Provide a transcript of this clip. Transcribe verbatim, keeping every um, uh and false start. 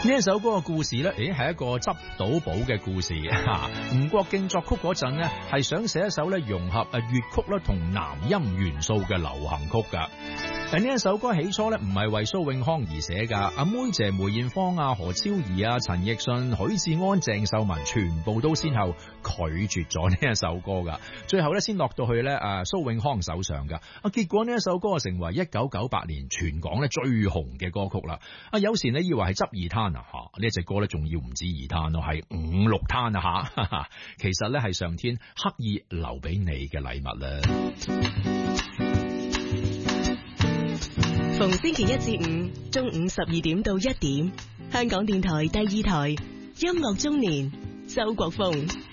呢一首歌嘅故事咧，誒係一個執到寶嘅故事吓。吳國敬作曲嗰陣咧，係想寫一首咧融合誒粵曲啦同南音元素嘅流行曲噶。誒呢一首歌起初咧唔係為蘇永康而寫噶，阿妹姐梅艷芳啊、何超儀啊、陳奕迅、許志安、鄭秀文全部都先後拒絕咗呢一首歌噶，最後咧先落到去咧誒蘇永康手上噶。啊結果呢一首歌成為一九九八年全港咧最紅嘅歌曲啦。啊有時你以為係執二攤啊吓，呢一隻歌咧仲要唔止二攤咯，係五六攤啊吓，其實咧係上天刻意留俾你嘅禮物啦。 逢星期一至五中午十二點到一點，香港電台第二台音樂中年，周國峰。